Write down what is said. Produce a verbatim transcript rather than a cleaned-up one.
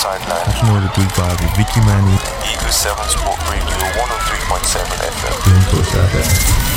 sideline. You know the big vibe with Vicky Manny. Eagle seven Sport Radio one oh three point seven F M. Don't touch that.